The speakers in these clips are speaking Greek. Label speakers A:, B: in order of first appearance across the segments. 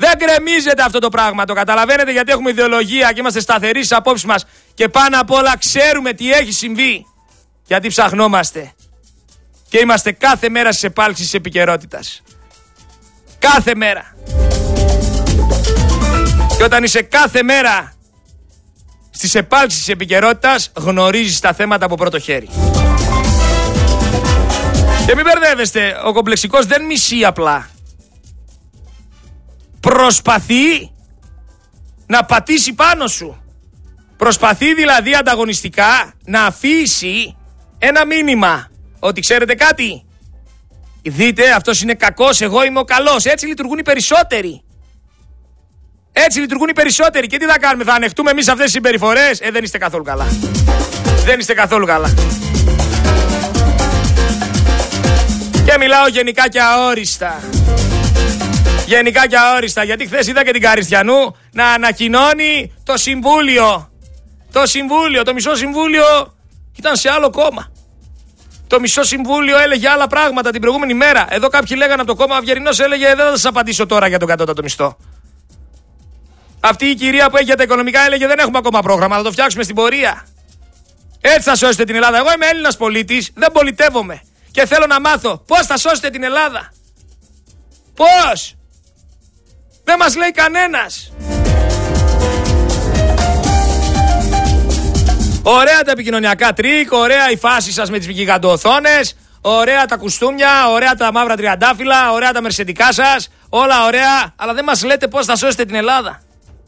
A: Δεν γκρεμίζεται αυτό το πράγμα, το καταλαβαίνετε, γιατί έχουμε ιδεολογία και είμαστε σταθεροί στις απόψεις μας και πάνω απ' όλα ξέρουμε τι έχει συμβεί. Γιατί ψαχνόμαστε και είμαστε κάθε μέρα στις επάλξεις της επικαιρότητας. Κάθε μέρα. Και όταν είσαι κάθε μέρα στις επάλξεις της επικαιρότητας, γνωρίζεις τα θέματα από πρώτο χέρι. Και μην μπερδεύεστε, ο κομπλεξικός δεν μισεί απλά. Προσπαθεί να πατήσει πάνω σου. Προσπαθεί δηλαδή ανταγωνιστικά να αφήσει ένα μήνυμα. Ότι ξέρετε κάτι, δείτε, αυτός είναι κακός, εγώ είμαι ο καλός. Έτσι λειτουργούν οι περισσότεροι. Έτσι λειτουργούν οι περισσότεροι. Και τι θα κάνουμε, θα ανεχτούμε εμείς αυτές τις συμπεριφορές? Δεν είστε καθόλου καλά. Δεν είστε καθόλου καλά. Και μιλάω γενικά και αόριστα. Γενικά και αόριστα, γιατί χθες είδα και την Καριστιανού να ανακοινώνει το συμβούλιο. Το μισό συμβούλιο ήταν σε άλλο κόμμα. Το μισό συμβούλιο έλεγε άλλα πράγματα την προηγούμενη μέρα. Εδώ κάποιοι λέγανε από το κόμμα Αυγερινός, έλεγε δεν θα σας απαντήσω τώρα για τον κατώτατο μισθό. Αυτή η κυρία που έχει για τα οικονομικά έλεγε δεν έχουμε ακόμα πρόγραμμα, θα το φτιάξουμε στην πορεία. Έτσι θα σώσετε την Ελλάδα. Εγώ είμαι Έλληνας πολίτης, δεν πολιτεύομαι. Και θέλω να μάθω πώς θα σώσετε την Ελλάδα. Πώς? Δεν μας λέει κανένας. Ωραία τα επικοινωνιακά τρίκ, ωραία η φάση σας με τις γιγαντοοθόνες, ωραία τα κουστούμια, ωραία τα μαύρα τριαντάφυλλα, ωραία τα μερσεντικά σας, όλα ωραία, αλλά δεν μας λέτε πώς θα σώσετε την Ελλάδα.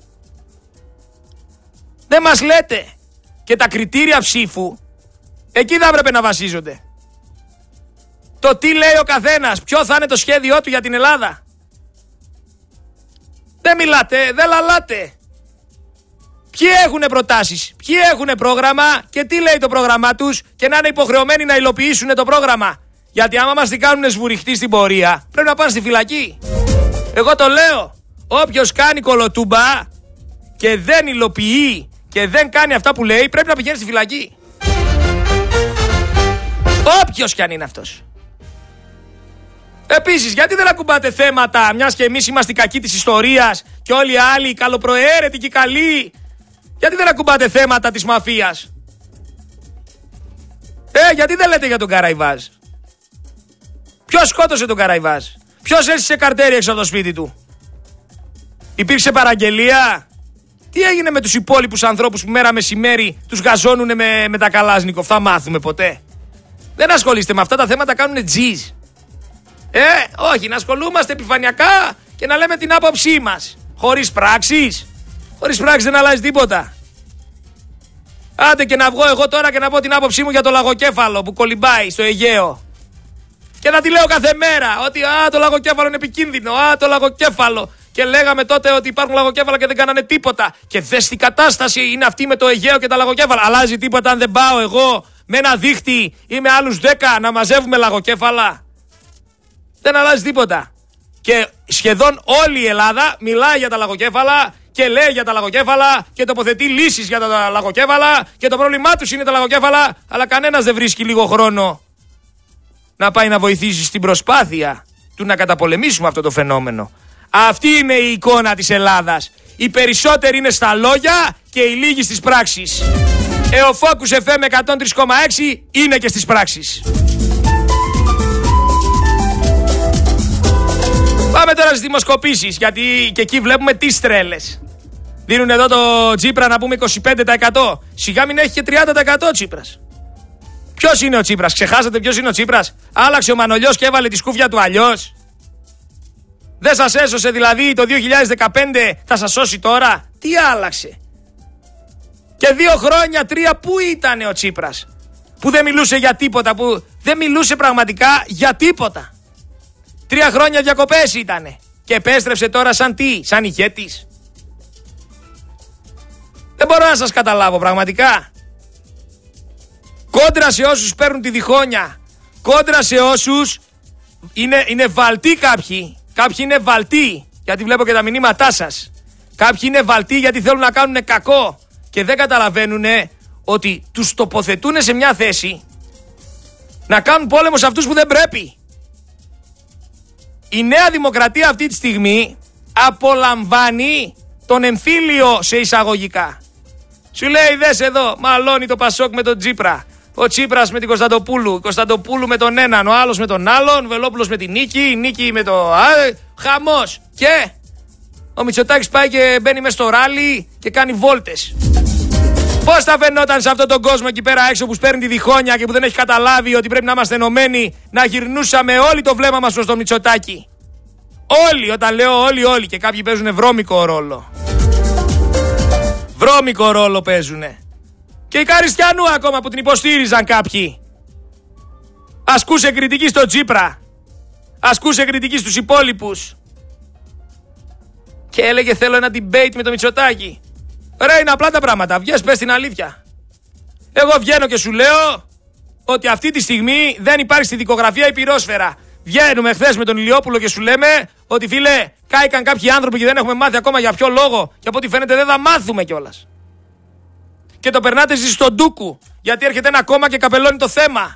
A: Δεν μας λέτε. Και τα κριτήρια ψήφου, εκεί θα έπρεπε να βασίζονται. Το τι λέει ο καθένας, ποιο θα είναι το σχέδιό του για την Ελλάδα. Δεν μιλάτε, δεν λαλάτε. Ποιοι έχουν προτάσεις, ποιοι έχουν πρόγραμμα και τι λέει το πρόγραμμά τους και να είναι υποχρεωμένοι να υλοποιήσουν το πρόγραμμα. Γιατί άμα μας την κάνουν σβουριχτή στην πορεία, πρέπει να πάνε στη φυλακή. Εγώ το λέω. Όποιος κάνει κολοτούμπα και δεν υλοποιεί και δεν κάνει αυτά που λέει, πρέπει να πηγαίνει στη φυλακή. Όποιος κι αν είναι αυτός. Επίσης, γιατί δεν ακουμπάτε θέματα, μιας και εμείς είμαστε οι κακοί της ιστορίας και όλοι οι άλλοι οι καλοπροαίρετοι και οι καλοί? Γιατί δεν ακουμπάτε θέματα της μαφίας? Γιατί δεν λέτε για τον Καραϊβάζ? Ποιος σκότωσε τον Καραϊβάζ? Ποιος έστησε καρτέρι έξω από το σπίτι του? Υπήρξε παραγγελία? Τι έγινε με τους υπόλοιπους ανθρώπους που μέρα μεσημέρι τους γαζώνουνε με τα Καλάζνικοφ? Θα μάθουμε ποτέ? Δεν ασχολείστε με αυτά τα θέματα, κάνουνε τζιζ. Όχι, να ασχολούμαστε επιφανειακά και να λέμε την άποψή μας. Χωρίς πράξεις. Χωρίς πράξεις δεν αλλάζει τίποτα. Άντε και να βγω εγώ τώρα και να πω την άποψή μου για το λαγοκέφαλο που κολυμπάει στο Αιγαίο. Και να τη λέω κάθε μέρα ότι το λαγοκέφαλο είναι επικίνδυνο. Το λαγοκέφαλο. Και λέγαμε τότε ότι υπάρχουν λαγοκέφαλα και δεν κάνανε τίποτα. Και δες τι κατάσταση είναι αυτή με το Αιγαίο και τα λαγοκέφαλα. Αλλάζει τίποτα αν δεν πάω εγώ με ένα δίχτυ ή με άλλους 10 να μαζεύουμε λαγοκέφαλα? Δεν αλλάζει τίποτα. Και σχεδόν όλη η Ελλάδα μιλάει για τα λαγοκέφαλα και λέει για τα λαγοκέφαλα και τοποθετεί λύσεις για τα λαγοκέφαλα και το πρόβλημά τους είναι τα λαγοκέφαλα, αλλά κανένας δεν βρίσκει λίγο χρόνο να πάει να βοηθήσει στην προσπάθεια του να καταπολεμήσουμε αυτό το φαινόμενο. Αυτή είναι η εικόνα της Ελλάδας. Οι περισσότεροι είναι στα λόγια και οι λίγοι στις πράξεις. Ο Focus FM 103,6 είναι και στις πράξεις. Πάμε τώρα στις δημοσκοπήσεις, γιατί και εκεί βλέπουμε τις τρέλες. Δίνουν εδώ το Τσίπρα να πούμε 25%. Σιγά μην έχει και 30% Τσίπρας. Ποιος είναι ο Τσίπρας? Ξεχάσατε ποιος είναι ο Τσίπρας? Άλλαξε ο Μανολιός και έβαλε τη σκούφια του αλλιώς. Δεν σας έσωσε δηλαδή το 2015, θα σας σώσει τώρα? Τι άλλαξε? Και 2 χρόνια, 3 πού ήτανε ο Τσίπρας? Που δεν μιλούσε για τίποτα, που δεν μιλούσε πραγματικά για τίποτα. 3 χρόνια διακοπές ήτανε. Και επέστρεψε τώρα σαν τι? Σαν ηγέτης? Δεν μπορώ να σας καταλάβω πραγματικά. Κόντρα σε όσους παίρνουν τη διχόνια. Κόντρα σε όσους είναι βαλτοί κάποιοι. Κάποιοι είναι βαλτοί, γιατί βλέπω και τα μηνύματά σας. Κάποιοι είναι βαλτοί γιατί θέλουν να κάνουν κακό και δεν καταλαβαίνουν ότι τους τοποθετούν σε μια θέση να κάνουν πόλεμο σε αυτούς που δεν πρέπει. Η Νέα Δημοκρατία αυτή τη στιγμή απολαμβάνει τον εμφύλιο σε εισαγωγικά. Σου λέει δες εδώ, μαλώνει το Πασόκ με τον Τσίπρα. Ο Τσίπρας με την Κωνσταντοπούλου, η Κωνσταντοπούλου με τον έναν, ο άλλος με τον άλλον, Βελόπουλος με την Νίκη, η Νίκη με το... χαμός. Και ο Μητσοτάκης πάει και μπαίνει μες στο ράλι και κάνει βόλτες. Πώς θα φαινόταν σε αυτόν τον κόσμο εκεί πέρα έξω που σπέρνει τη διχόνια και που δεν έχει καταλάβει ότι πρέπει να είμαστε ενωμένοι, να γυρνούσαμε όλοι το βλέμμα μας προς τον Μητσοτάκη. Όλοι, όταν λέω όλοι, και κάποιοι παίζουν βρώμικο ρόλο. Βρώμικο ρόλο παίζουνε. Και η Καριστιανού ακόμα που την υποστήριζαν κάποιοι. Ασκούσε κριτική στο Τσίπρα. Ασκούσε κριτική στους υπόλοιπους. Και έλεγε θέλω ένα debate με το Μητσοτάκη. Ρε, είναι απλά τα πράγματα. Βγες, πες την αλήθεια. Εγώ βγαίνω και σου λέω ότι αυτή τη στιγμή δεν υπάρχει στη δικογραφία η πυρόσφαιρα. Βγαίνουμε χθες με τον Ηλιόπουλο και σου λέμε ότι φίλε, κάηκαν κάποιοι άνθρωποι και δεν έχουμε μάθει ακόμα για ποιο λόγο. Και από ό,τι φαίνεται δεν θα μάθουμε κιόλας. Και το περνάτε εσείς στον ντούκου. Γιατί έρχεται ένα κόμμα και καπελώνει το θέμα.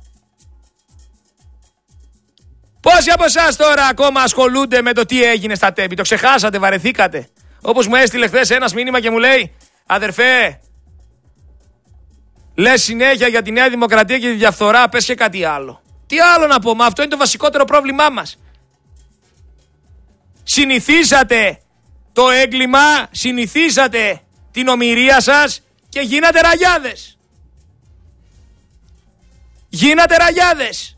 A: Πόσοι από εσάς τώρα ακόμα ασχολούνται με το τι έγινε στα Τέμπη? Το ξεχάσατε, βαρεθήκατε? Όπως μου έστειλε χθες ένας μήνυμα και μου λέει αδερφέ, λες συνέχεια για τη Νέα Δημοκρατία και τη διαφθορά, πες και κάτι άλλο. Τι άλλο να πω, μα αυτό είναι το βασικότερο πρόβλημά μας. Συνηθίσατε το έγκλημα, συνηθίσατε την ομηρία σας και γίνατε ραγιάδες. Γίνατε ραγιάδες.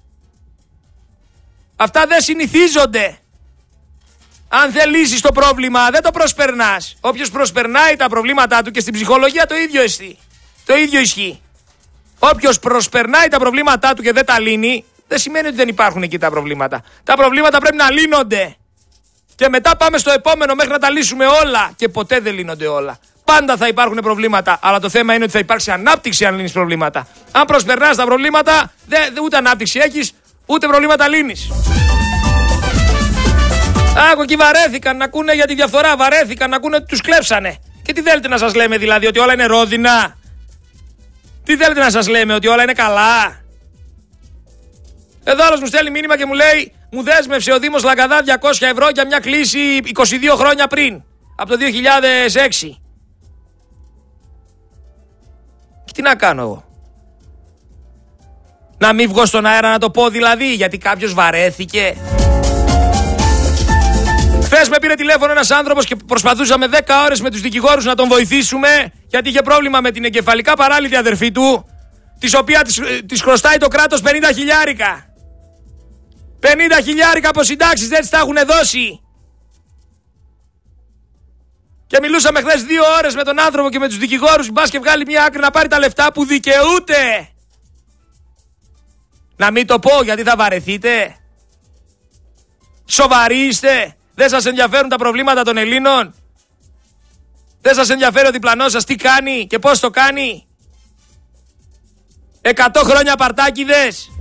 A: Αυτά δεν συνηθίζονται. Αν δεν λύσεις το πρόβλημα, δεν το προσπερνάς. Όποιος προσπερνάει τα προβλήματά του και στην ψυχολογία το ίδιο εστί. Το ίδιο ισχύει. Όποιος προσπερνάει τα προβλήματά του και δεν τα λύνει, δεν σημαίνει ότι δεν υπάρχουν εκεί τα προβλήματα. Τα προβλήματα πρέπει να λύνονται. Και μετά πάμε στο επόμενο μέχρι να τα λύσουμε όλα. Και ποτέ δεν λύνονται όλα. Πάντα θα υπάρχουν προβλήματα. Αλλά το θέμα είναι ότι θα υπάρξει ανάπτυξη αν λύνεις προβλήματα. Αν προσπερνάς τα προβλήματα, ούτε ανάπτυξη έχεις, ούτε προβλήματα λύνεις. Άκου εκεί βαρέθηκαν να ακούνε για τη διαφθορά. Βαρέθηκαν να ακούνε ότι τους κλέψανε. Και τι θέλετε να σας λέμε δηλαδή, ότι όλα είναι ρόδινα? Τι θέλετε να σας λέμε, ότι όλα είναι καλά? Εδώ άλλος μου στέλνει μήνυμα και μου λέει μου δέσμευσε ο Δήμος Λαγκαδά 200 ευρώ για μια κλήση 22 χρόνια πριν. Από το 2006. Και τι να κάνω εγώ? Να μην βγω στον αέρα να το πω δηλαδή, γιατί κάποιος βαρέθηκε? Χθες με πήρε τηλέφωνο ένας άνθρωπος και προσπαθούσαμε 10 ώρες με τους δικηγόρους να τον βοηθήσουμε, γιατί είχε πρόβλημα με την εγκεφαλικά παράλυτη αδερφή του, της οποία της χρωστάει το κράτος 50 χιλιάρικα. 50 χιλιάρικα από συντάξεις δεν τις τα έχουν δώσει. Και μιλούσαμε χθες 2 ώρες με τον άνθρωπο και με τους δικηγόρους, μπας και βγάλει μια άκρη να πάρει τα λεφτά που δικαιούται. Να μην το πω γιατί θα βαρεθείτε. Σοβαροί είστε? Δεν σας ενδιαφέρουν τα προβλήματα των Ελλήνων? Δεν σας ενδιαφέρει ο διπλανός σας τι κάνει και πώς το κάνει? 100 χρόνια απαρτάκηδες.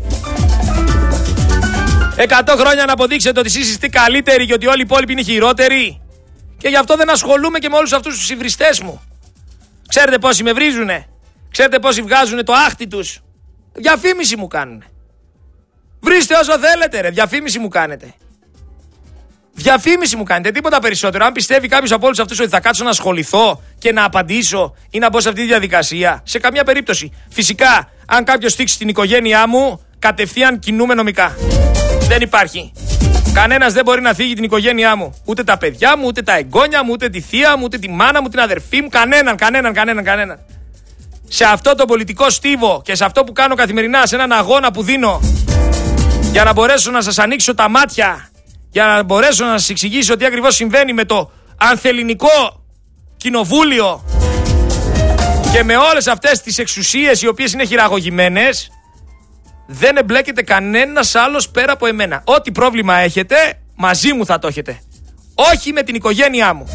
A: 100 χρόνια να αποδείξετε ότι εσείς είστε καλύτεροι και ότι όλοι οι υπόλοιποι είναι χειρότεροι. Και γι' αυτό δεν ασχολούμαι και με όλους αυτούς τους υβριστές μου. Ξέρετε πόσοι με βρίζουνε? Ξέρετε πόσοι βγάζουνε το άχτι τους? Διαφήμιση μου κάνουνε. Βρίστε όσο θέλετε ρε, διαφήμιση μου κάνετε. Διαφήμιση μου κάνετε, τίποτα περισσότερο. Αν πιστεύει κάποιος από όλους αυτούς ότι θα κάτσω να ασχοληθώ και να απαντήσω ή να μπω σε αυτή τη διαδικασία, σε καμία περίπτωση. Φυσικά, αν κάποιος στήξει την οικογένειά μου, κατευθείαν κινούμε νομικά. Δεν υπάρχει. Κανένας δεν μπορεί να θίγει την οικογένειά μου. Ούτε τα παιδιά μου, ούτε τα εγγόνια μου, ούτε τη θεία μου, ούτε τη μάνα μου, την αδερφή μου. Κανέναν. Σε αυτό το πολιτικό στίβο και σε αυτό που κάνω καθημερινά, σε έναν αγώνα που δίνω για να μπορέσω να σας ανοίξω τα μάτια, για να μπορέσω να σας εξηγήσω τι ακριβώς συμβαίνει με το ανθελληνικό κοινοβούλιο και με όλες αυτές τις εξουσίες οι οποίες είναι χειραγωγημένες, δεν εμπλέκεται κανένας άλλος πέρα από εμένα. Ό,τι πρόβλημα έχετε, μαζί μου θα το έχετε. Όχι με την οικογένειά μου.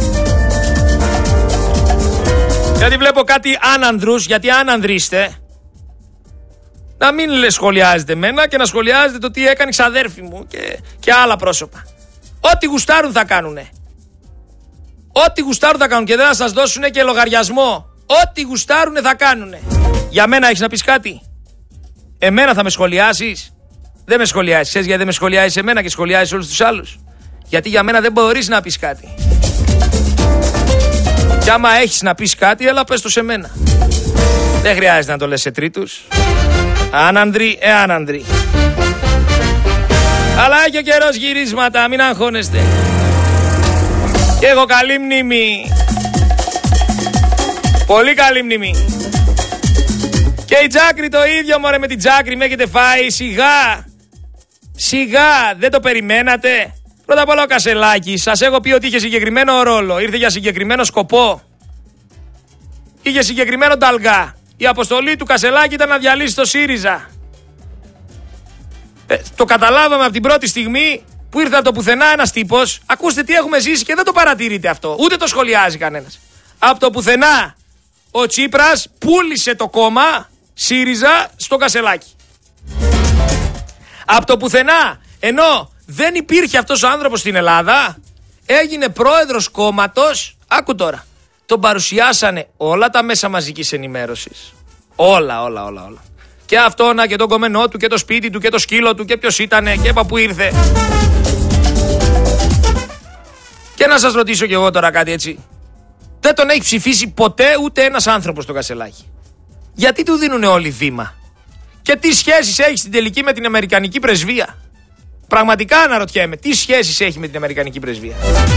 A: Γιατί βλέπω κάτι άνανδρους, γιατί άνανδροι είστε, να μην σχολιάζετε εμένα και να σχολιάζετε το τι έκανε η ξαδέρφη μου και άλλα πρόσωπα. Ό,τι γουστάρουν θα κάνουνε. Ό,τι γουστάρουν θα κάνουν και δεν θα σας δώσουνε και λογαριασμό. Ό,τι γουστάρουνε θα κάνουνε. Για μένα έχεις να πεις κάτι? Εμένα θα με σχολιάσεις? Δεν με σχολιάζεις. Ξέρεις γιατί δεν με σχολιάζεις εμένα και σχολιάζεις όλους τους άλλους? Γιατί για μένα δεν μπορείς να πεις κάτι. Κι άμα έχεις να πεις κάτι, έλα πες το σε μένα. Δεν χρειάζεται να το λες σε τρίτους. Άνανδροι, άνανδροι. Αλλά έχει ο καιρός γυρίσματα, μην αγχώνεστε. Και έχω καλή μνήμη. Πολύ καλή μνήμη. Και η Τζάκρη το ίδιο, μωρέ, με την Τζάκρη με έχετε φάει. Σιγά. Σιγά, δεν το περιμένατε. Πρώτα απ' όλα ο Κασελάκης, σας έχω πει ότι είχε συγκεκριμένο ρόλο. Ήρθε για συγκεκριμένο σκοπό. Είχε συγκεκριμένο ταλγά. Η αποστολή του Κασελάκη ήταν να διαλύσει το ΣΥΡΙΖΑ. Το καταλάβαμε από την πρώτη στιγμή που ήρθε από το πουθενά ένας τύπος. Ακούστε τι έχουμε ζήσει και δεν το παρατηρείτε αυτό. Ούτε το σχολιάζει κανένας. Από το πουθενά ο Τσίπρας πούλησε το κόμμα ΣΥΡΙΖΑ στο Κασελάκη. Από το πουθενά, ενώ δεν υπήρχε αυτός ο άνθρωπος στην Ελλάδα, έγινε πρόεδρος κόμματος. Άκου τώρα. Τον παρουσιάσανε όλα τα μέσα μαζικής ενημέρωσης. Όλα. Και αυτόνα και τον κομμενό του και το σπίτι του και το σκύλο του και ποιος ήτανε και από πού ήρθε. Και να σας ρωτήσω κι εγώ τώρα κάτι έτσι. Δεν τον έχει ψηφίσει ποτέ ούτε ένας άνθρωπος το Κασελάκη. Γιατί του δίνουνε όλοι βήμα? Και τι σχέσεις έχει στην τελική με την Αμερικανική πρεσβεία? Πραγματικά αναρωτιέμαι, τι σχέσεις έχει με την Αμερικανική πρεσβεία?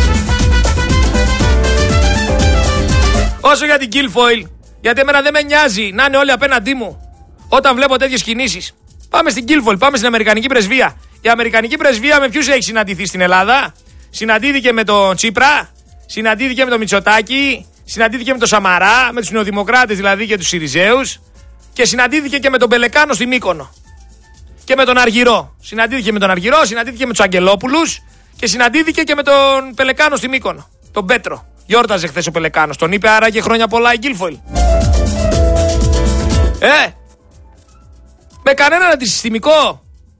A: Όσο για την Guilfoyle, γιατί εμένα δεν με νοιάζει να είναι όλοι απέναντί μου όταν βλέπω τέτοιες κινήσεις. Πάμε στην Guilfoyle, πάμε στην Αμερικανική πρεσβεία. Η Αμερικανική πρεσβεία με ποιους έχει συναντηθεί στην Ελλάδα? Συναντήθηκε με τον Τσίπρα, συναντήθηκε με τον Μητσοτάκη, συναντήθηκε με τον Σαμαρά, με τους νεοδημοκράτες δηλαδή και τους Συριζέους, και συναντήθηκε και με τον Πελεκάνο στη Μύκονο. Και με τον Αργυρό. Συναντήθηκε με τον Αργυρό, συναντήθηκε με τους Αγγελόπουλους και συναντήθηκε και με τον Πελεκάνο στη Μύκονο. Τον Πέτρο. Γιόρταζε χθες ο Πελεκάνος. Τον είπε άραγε χρόνια πολλά η Guilfoyle? Με κανέναν αντισυστημικό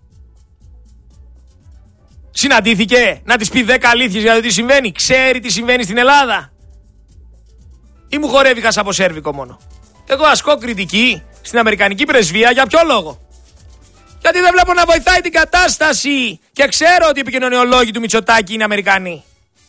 A: συναντήθηκε να της πει 10 αλήθειες για το τι συμβαίνει? Ξέρει τι συμβαίνει στην Ελλάδα? Ή μου χορεύει χασαποσέρβικο μόνο? Εγώ ασκώ κριτική στην Αμερικανική πρεσβεία για ποιο λόγο? Γιατί δεν βλέπω να βοηθάει την κατάσταση και ξέρω ότι οι επικοινωνιολόγοι του Μητσοτάκη είναι Αμερικανοί.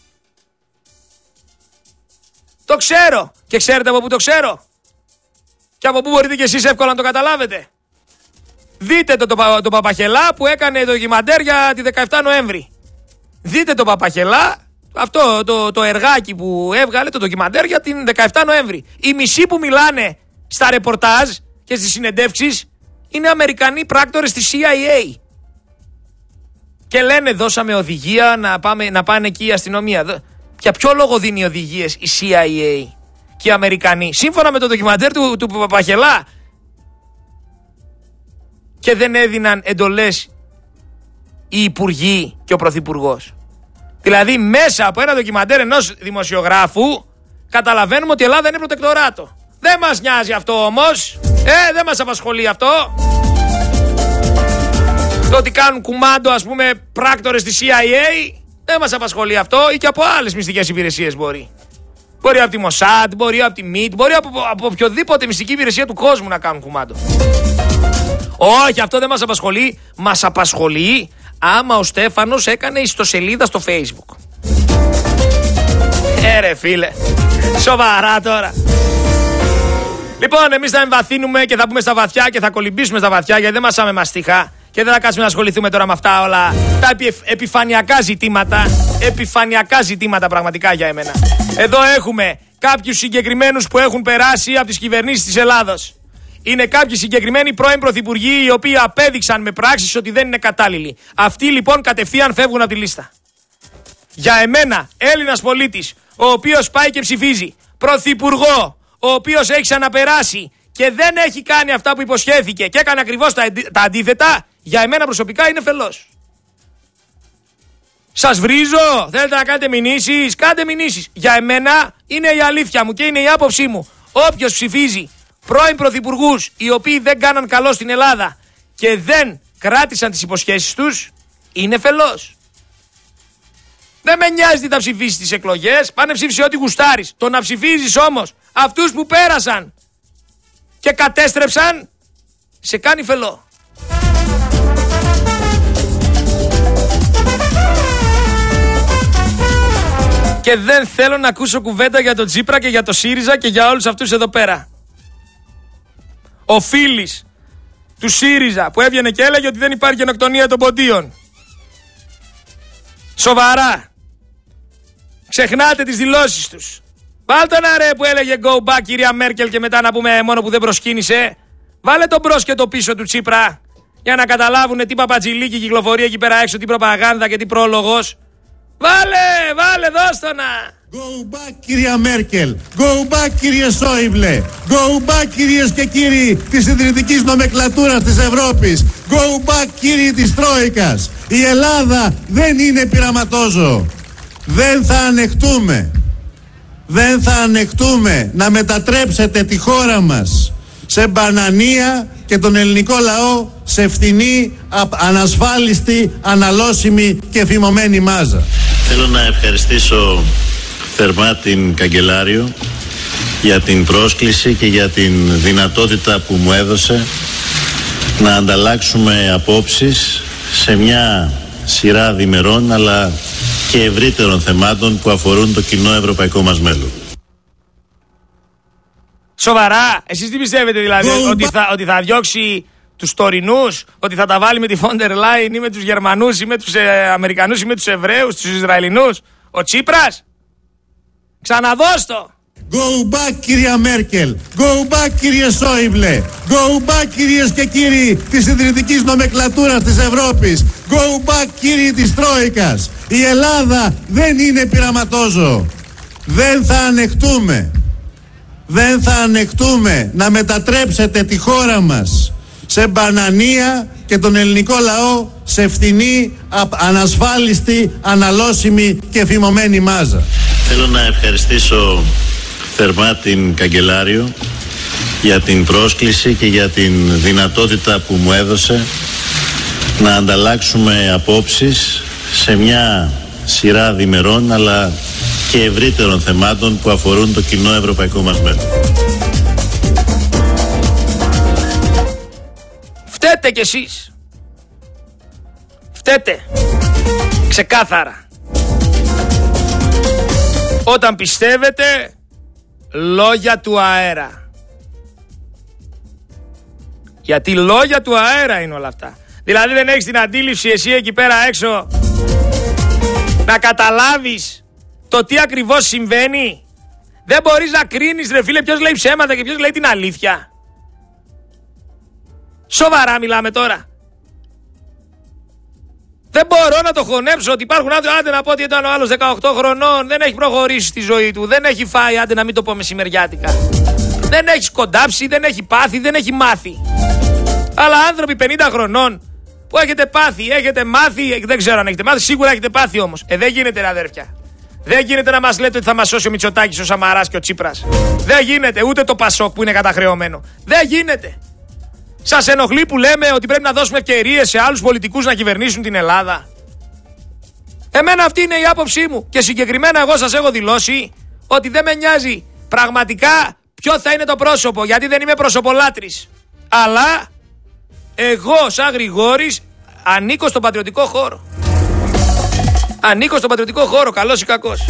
A: Το ξέρω. Και ξέρετε από πού το ξέρω? Και από πού μπορείτε κι εσείς εύκολα να το καταλάβετε? Δείτε το Παπαχελά που έκανε ντοκιμαντέρ για τη 17 Νοέμβρη. Δείτε το Παπαχελά, αυτό το εργάκι που έβγαλε, το ντοκιμαντέρ για την 17 Νοέμβρη. Οι μισοί που μιλάνε στα ρεπορτάζ και στις συνεντεύξεις είναι Αμερικανοί πράκτορες της CIA. Και λένε δώσαμε οδηγία να πάνε εκεί η αστυνομία. Για ποιο λόγο δίνει οδηγίες η CIA και οι Αμερικανοί? Σύμφωνα με το ντοκιμαντέρ του Παπαχελά. Και δεν έδιναν εντολές οι υπουργοί και ο πρωθυπουργός. Δηλαδή μέσα από ένα ντοκιμαντέρ ενός δημοσιογράφου καταλαβαίνουμε ότι η Ελλάδα είναι προτεκτοράτο. Δεν μας νοιάζει αυτό όμως. Δεν μας απασχολεί αυτό. Το ότι κάνουν κουμάντο ας πούμε πράκτορες της CIA δεν μας απασχολεί αυτό, ή και από άλλες μυστικές υπηρεσίες μπορεί. Μπορεί από τη Μοσάντ, μπορεί από τη ΜΙΤ, μπορεί από οποιοδήποτε μυστική υπηρεσία του κόσμου να κάνουν κουμάντο. Όχι, αυτό δεν μας απασχολεί. Μας απασχολεί άμα ο Στέφανος έκανε ιστοσελίδα στο Facebook. Ρε φίλε, σοβαρά τώρα. Λοιπόν, εμείς θα εμβαθύνουμε και θα μπούμε στα βαθιά και θα κολυμπήσουμε στα βαθιά, γιατί δεν μας άμε μαστίχα. Και δεν θα κάτσουμε να ασχοληθούμε τώρα με αυτά όλα τα επιφανειακά ζητήματα. Επιφανειακά ζητήματα πραγματικά για εμένα. Εδώ έχουμε κάποιους συγκεκριμένους που έχουν περάσει από τις κυβερνήσεις της Ελλάδος. Είναι κάποιοι συγκεκριμένοι πρώην πρωθυπουργοί οι οποίοι απέδειξαν με πράξεις ότι δεν είναι κατάλληλοι. Αυτοί λοιπόν κατευθείαν φεύγουν από τη λίστα. Για εμένα, Έλληνας πολίτης, ο οποίος πάει και ψηφίζει πρωθυπουργό, ο οποίος έχει ξαναπεράσει και δεν έχει κάνει αυτά που υποσχέθηκε και έκανε ακριβώς τα αντίθετα, για εμένα προσωπικά είναι φελός. Σας βρίζω, θέλετε να κάνετε μηνύσεις, κάντε μηνύσεις. Για εμένα είναι η αλήθεια μου και είναι η άποψή μου. Όποιος ψηφίζει πρώην πρωθυπουργούς οι οποίοι δεν κάναν καλό στην Ελλάδα και δεν κράτησαν τις υποσχέσεις τους, είναι φελός. Δεν με νοιάζει τι θα ψηφίσεις στις εκλογές, πάνε ψήφισε ό,τι γουστάρεις. Το να ψηφίζεις όμως αυτούς που πέρασαν και κατέστρεψαν, σε κάνει φελό. Και δεν θέλω να ακούσω κουβέντα για τον Τσίπρα και για το ΣΥΡΙΖΑ και για όλους αυτούς εδώ πέρα. Ο Φίλης του ΣΥΡΙΖΑ που έβγαινε και έλεγε ότι δεν υπάρχει γενοκτονία των ποντίων. Σοβαρά. Ξεχνάτε τις δηλώσεις τους. Βάλτε ένα ρε που έλεγε go back κυρία Μέρκελ και μετά να πούμε μόνο που δεν προσκύνησε. Βάλε τον μπρος και το πίσω του Τσίπρα για να καταλάβουν τι παπατζηλίκι κυκλοφορεί εκεί πέρα έξω, τι προπαγάνδα και τι πρόλογος. Βάλε, δώστο να.
B: Go back κυρία Μέρκελ, go back κύριε Σόιμπλε, go back κυρίες και κύριοι της ιδρυτικής νομεκλατούρας της Ευρώπης, go back κύριοι της Τρόικας. Η Ελλάδα δεν είναι πειραματόζωο. Δεν θα ανεχτούμε να μετατρέψετε τη χώρα μας σε μπανανία και τον ελληνικό λαό σε φθηνή, ανασφάλιστη, αναλώσιμη και φημωμένη μάζα.
C: Θέλω να ευχαριστήσω θερμά την Καγκελάριο για την πρόσκληση και για την δυνατότητα που μου έδωσε να ανταλλάξουμε απόψεις σε μια σειρά διμερών αλλά και ευρύτερων θεμάτων που αφορούν το κοινό ευρωπαϊκό μας μέλλον.
A: Σοβαρά, εσείς τι πιστεύετε δηλαδή, ότι θα διώξει τους τωρινούς, ότι θα τα βάλει με τη Φόντερ Λάιν ή με τους Γερμανούς ή με τους Αμερικανούς ή με τους Εβραίους, τους Ισραηλινούς, ο Τσίπρας? Ξαναδώσ' το!
B: Go back κυρία Μέρκελ, go back κύριε Σόιμπλε, go back κυρίες και κύριοι της ιδρυτικής νομεκλατούρας της Ευρώπης, go back κύριοι της Τρόικας. Η Ελλάδα δεν είναι πειραματόζωο. Δεν θα ανεχτούμε να μετατρέψετε τη χώρα μας σε μπανανία και τον ελληνικό λαό σε φθηνή, ανασφάλιστη, αναλώσιμη και φημωμένη μάζα.
C: Θέλω να ευχαριστήσω θερμά την Καγκελάριο για την πρόσκληση και για την δυνατότητα που μου έδωσε να ανταλλάξουμε απόψεις σε μια σειρά διμερών αλλά και ευρύτερων θεμάτων που αφορούν το κοινό ευρωπαϊκό μας μέλλον.
A: Φταίτε κι εσείς. Φταίτε. Ξεκάθαρα. Όταν πιστεύετε λόγια του αέρα. Γιατί λόγια του αέρα είναι όλα αυτά. Δηλαδή δεν έχεις την αντίληψη εσύ εκεί πέρα έξω να καταλάβεις το τι ακριβώς συμβαίνει. Δεν μπορείς να κρίνεις ρε φίλε ποιος λέει ψέματα και ποιος λέει την αλήθεια. Σοβαρά μιλάμε τώρα. Δεν μπορώ να το χωνέψω ότι υπάρχουν άνθρωποι. Άντε να πω ότι ήταν ο άλλος 18 χρονών, δεν έχει προχωρήσει στη ζωή του, δεν έχει φάει, άντε να μην το πω μεσημεριάτικα. Δεν έχει σκοντάψει, δεν έχει πάθει, δεν έχει μάθει. Αλλά άνθρωποι 50 χρονών που έχετε πάθει, έχετε μάθει, δεν ξέρω αν έχετε μάθει, σίγουρα έχετε πάθει όμως. Δεν γίνεται ρε αδέρφια. Δεν γίνεται να μας λέτε ότι θα μας σώσει ο Μητσοτάκης, ο Σαμαράς και ο Τσίπρας. Δεν γίνεται, ούτε το Πασόκ που είναι καταχρεωμένο. Δεν γίνεται. Σας ενοχλεί που λέμε ότι πρέπει να δώσουμε ευκαιρίες σε άλλους πολιτικούς να κυβερνήσουν την Ελλάδα? Εμένα αυτή είναι η άποψή μου. Και συγκεκριμένα εγώ σας έχω δηλώσει ότι δεν με νοιάζει πραγματικά ποιο θα είναι το πρόσωπο, γιατί δεν είμαι προσωπολάτρης. Αλλά εγώ σαν Γρηγόρης ανήκω στον πατριωτικό χώρο. Ανήκω στον πατριωτικό χώρο, καλός ή κακός.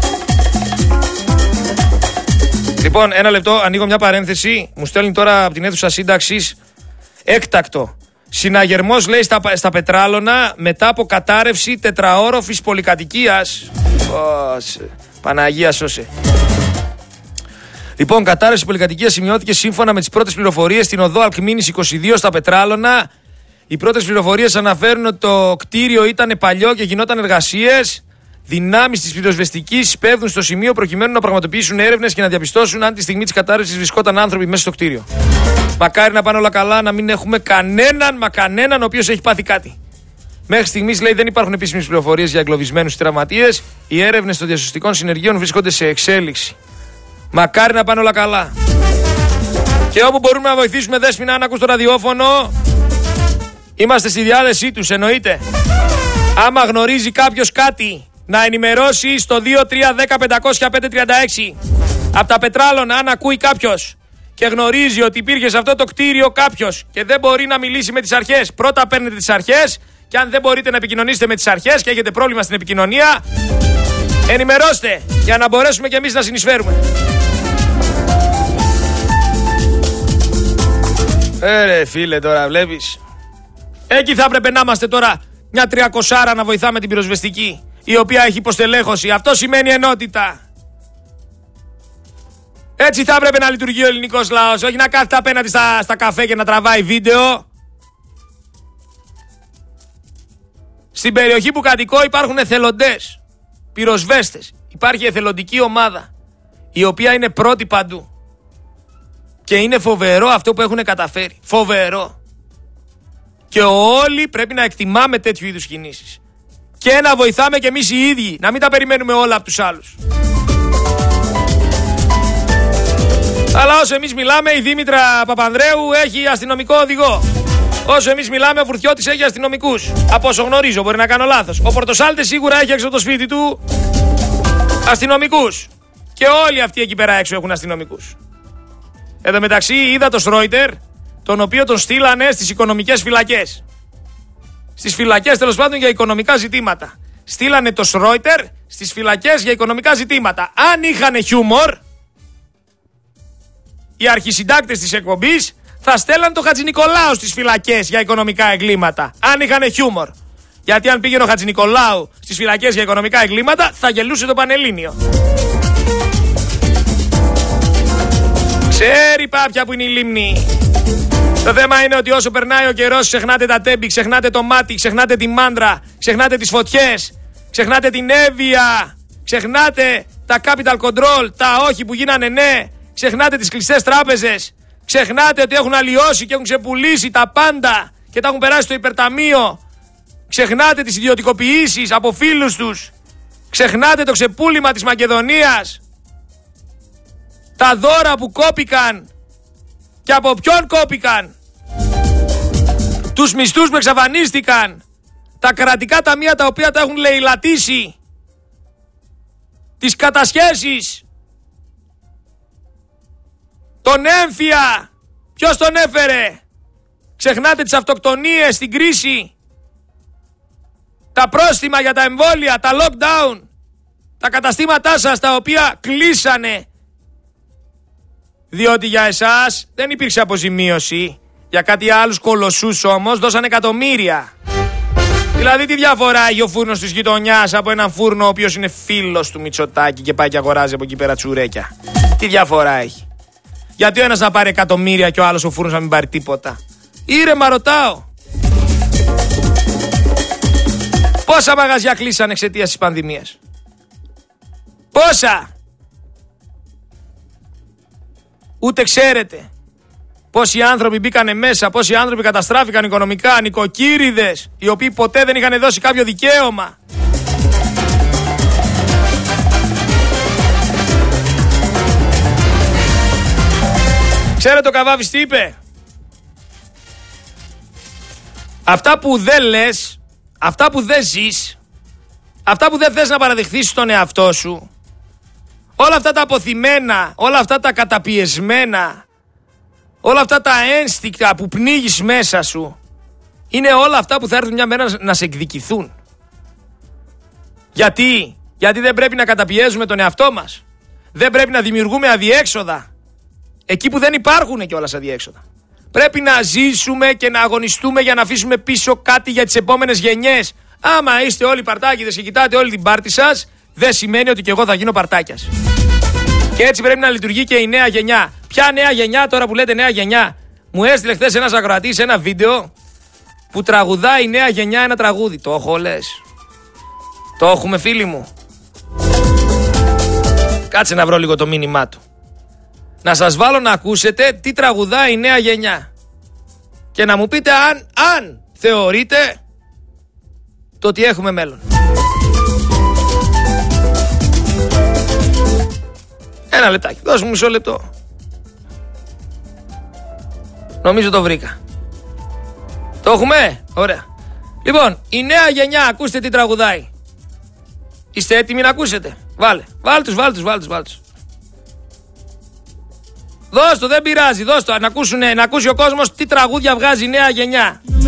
A: Λοιπόν, ένα λεπτό, ανοίγω μια παρένθεση. Μου στέλνει τώρα από την αίθουσα σύνταξης έκτακτο. Συναγερμός λέει στα Πετράλωνα μετά από κατάρρευση τετραόροφης πολυκατοικίας. Παναγία σώσε. Λοιπόν, κατάρρευση πολυκατοικίας σημειώθηκε σύμφωνα με τις πρώτες πληροφορίες στην οδό Αλκμήνης 22 στα Πετράλωνα. Οι πρώτες πληροφορίες αναφέρουν ότι το κτίριο ήταν παλιό και γινόταν εργασίες. Δυνάμεις της πυροσβεστικής σπέβδουν στο σημείο προκειμένου να πραγματοποιήσουν έρευνες και να διαπιστώσουν αν τη στιγμή της κατάρρευσης βρισκόταν άνθρωποι μέσα στο κτίριο. Μακάρι να πάνε όλα καλά, να μην έχουμε κανέναν ο οποίος έχει πάθει κάτι. Μέχρι στιγμής λέει δεν υπάρχουν επίσημες πληροφορίες για εγκλωβισμένους ή τραυματίες. Οι έρευνες των διασωστικών συνεργείων βρίσκονται σε εξέλιξη. Μακάρι να πάνε όλα καλά. Και όπου μπορούμε να βοηθήσουμε, Δέσποινα, αν ακούς το ραδιόφωνο, είμαστε στη διάθεσή τους, εννοείται. Άμα γνωρίζει κάποιος κάτι, να ενημερώσει στο 2310-500-536. Από τα Πετράλωνα, αν ακούει κάποιος και γνωρίζει ότι υπήρχε σε αυτό το κτίριο κάποιος και δεν μπορεί να μιλήσει με τις αρχές, πρώτα παίρνετε τις αρχές και αν δεν μπορείτε να επικοινωνήσετε με τις αρχές και έχετε πρόβλημα στην επικοινωνία, Ενημερώστε για να μπορέσουμε κι εμείς να συνεισφέρουμε. Ρε φίλε, τώρα βλέπεις. Εκεί θα έπρεπε να είμαστε τώρα μια 300 να βοηθάμε την πυροσβεστική, η οποία έχει υποστελέχωση. Αυτό σημαίνει ενότητα. Έτσι θα έπρεπε να λειτουργεί ο ελληνικός λαός. Όχι να κάθεται απέναντι στα καφέ και να τραβάει βίντεο. Στην περιοχή που κατοικώ υπάρχουν εθελοντές, πυροσβέστες. Υπάρχει εθελοντική ομάδα, η οποία είναι πρώτη παντού. Και είναι φοβερό αυτό που έχουν καταφέρει. Φοβερό. Και όλοι πρέπει να εκτιμάμε τέτοιου είδους κινήσεις. Και να βοηθάμε κι εμείς οι ίδιοι. Να μην τα περιμένουμε όλα από τους άλλους. Αλλά όσο εμείς μιλάμε, η Δήμητρα Παπανδρέου έχει αστυνομικό οδηγό. Όσο εμείς μιλάμε, ο Φουρτιώτης έχει αστυνομικούς. Από όσο γνωρίζω, μπορεί να κάνω λάθος. Ο Πορτοσάλτες σίγουρα έχει έξω από το σπίτι του αστυνομικούς. Και όλοι αυτοί εκεί πέρα έξω έχουν αστυνομικούς. Εν τω μεταξύ, είδα το Σρόιτερ, τον οποίο τον στείλανε στις οικονομικές φυλακές. Στις φυλακές, τέλος πάντων, για οικονομικά ζητήματα. Στείλανε το Σρόιτερ στις φυλακές για οικονομικά ζητήματα. Αν είχαν χιούμορ, οι αρχισυντάκτες της εκπομπής θα στέλναν το Χατζηνικολάου στις φυλακές για οικονομικά εγκλήματα. Αν είχαν χιούμορ. Γιατί αν πήγαινε ο Χατζηνικολάου στις φυλακές για οικονομικά εγκλήματα, θα γελούσε το Πανελλήνιο. Ξέρει πάπια που είναι η λίμνη. Το θέμα είναι ότι όσο περνάει ο καιρός, ξεχνάτε τα τέμπη, ξεχνάτε το μάτι, ξεχνάτε τη μάντρα, ξεχνάτε τις φωτιές, ξεχνάτε την έβεια, ξεχνάτε τα capital control, τα όχι που γίνανε ναι, ξεχνάτε τις κλειστές τράπεζες, ξεχνάτε ότι έχουν αλλοιώσει και έχουν ξεπουλήσει τα πάντα και τα έχουν περάσει στο υπερταμείο, ξεχνάτε τις ιδιωτικοποιήσεις από φίλους τους, ξεχνάτε το ξεπούλημα της Μακεδονίας, τα δώρα που κόπηκαν και από ποιον κόπηκαν, τους μισθούς που εξαφανίστηκαν, τα κρατικά ταμεία τα οποία τα έχουν λαιλατήσει, τις κατασχέσεις, τον έμφυα, ποιος τον έφερε, ξεχνάτε τις αυτοκτονίες στην κρίση, τα πρόστιμα για τα εμβόλια, τα lockdown, τα καταστήματά σας τα οποία κλείσανε. Διότι για εσάς δεν υπήρξε αποζημίωση. Για κάτι άλλους κολοσσούς όμως δώσανε εκατομμύρια. Δηλαδή τι διαφορά έχει ο φούρνος της γειτονιάς από έναν φούρνο ο οποίος είναι φίλος του Μητσοτάκη και πάει και αγοράζει από εκεί πέρα τσουρέκια? Τι διαφορά έχει? Γιατί ο ένας να πάρει εκατομμύρια και ο άλλος ο φούρνος να μην πάρει τίποτα? Ήρεμα ρωτάω. Πόσα μαγαζιά κλείσαν εξαιτίας της πανδημίας? Πόσα? Ούτε ξέρετε πόσοι άνθρωποι μπήκανε μέσα, πόσοι άνθρωποι καταστράφηκαν οικονομικά, νοικοκύριδες, οι οποίοι ποτέ δεν είχαν δώσει κάποιο δικαίωμα. Ξέρετε ο Καβάβης τι είπε? Αυτά που δεν λες, αυτά που δεν ζεις, αυτά που δεν θες να παραδεχθείς στον εαυτό σου, όλα αυτά τα αποθυμένα, όλα αυτά τα καταπιεσμένα, όλα αυτά τα ένστικτα που πνίγεις μέσα σου, είναι όλα αυτά που θα έρθουν μια μέρα να σε εκδικηθούν. Γιατί? Γιατί δεν πρέπει να καταπιέζουμε τον εαυτό μας. Δεν πρέπει να δημιουργούμε αδιέξοδα εκεί που δεν υπάρχουν κιόλας αδιέξοδα. Πρέπει να ζήσουμε και να αγωνιστούμε για να αφήσουμε πίσω κάτι για τις επόμενες γενιές. Άμα είστε όλοι παρτάκιδες και κοιτάτε όλη την πάρτη σας, δεν σημαίνει ότι κι εγώ θα γίνω παρτάκιας. Και έτσι πρέπει να λειτουργεί και η νέα γενιά. Ποια νέα γενιά, τώρα που λέτε νέα γενιά? Μου έστειλε χθες ένας ακροατής ένα βίντεο που τραγουδάει η νέα γενιά ένα τραγούδι. Το έχω λες? Το έχουμε φίλοι μου? Κάτσε να βρω λίγο το μήνυμά του. Να σας βάλω να ακούσετε τι τραγουδάει η νέα γενιά. Και να μου πείτε αν θεωρείτε το ότι έχουμε μέλλον. Ένα λεπτάκι, δώσ' μου μισό λεπτό. Νομίζω το βρήκα. Το έχουμε? Ωραία. Λοιπόν, η νέα γενιά, ακούστε τι τραγουδάει. Είστε έτοιμοι να ακούσετε? Βάλτε τους. Δώσ' το, δεν πειράζει, δώσ' το, να ακούσει ο κόσμος τι τραγούδια βγάζει η νέα γενιά.